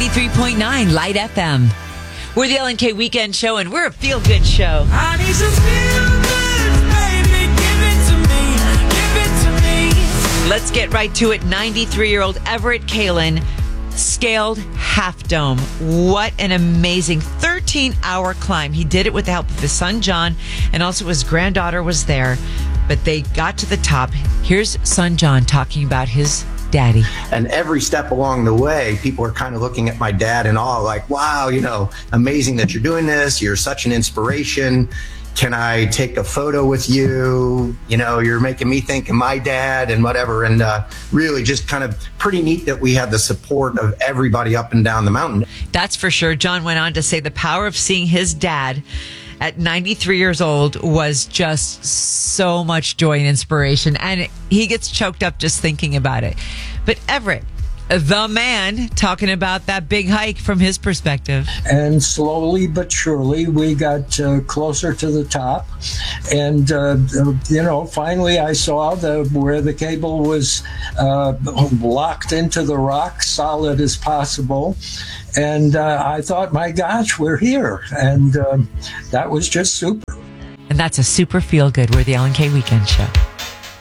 93.9 Light FM. We're the LNK Weekend Show, and we're a feel-good show. I need some feel-good, baby. Give it to me. Let's get right to it. 93-year-old Everett Kalin scaled Half Dome. What an amazing 13-hour climb. He did it with the help of his son, John, and also his granddaughter was there. But they got to the top. Here's son John talking about his daddy. And every step along the way, people are kind of looking at my dad in awe, like, wow, amazing that you're doing this. You're such an inspiration. Can I take a photo with you? You're making me think of my dad and whatever. And really just kind of pretty neat that we had the support of everybody up and down the mountain. That's for sure. John went on to say the power of seeing his dad at 93 years old was just so much joy and inspiration. And he gets choked up just thinking about it. But Everett, the man, talking about that big hike from his perspective. And slowly but surely, we got closer to the top. And, finally I saw where the cable was locked into the rock, solid as possible. And I thought, my gosh, we're here. And that was just super. And that's a super feel good. We're the LNK Weekend Show.